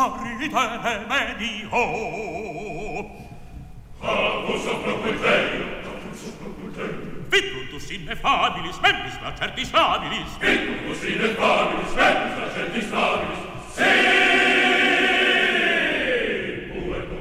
sorridere medio. Havus propulteo, Vituntus ineffabilis, membris lacertis habilis. Vituntus ineffabilis, membris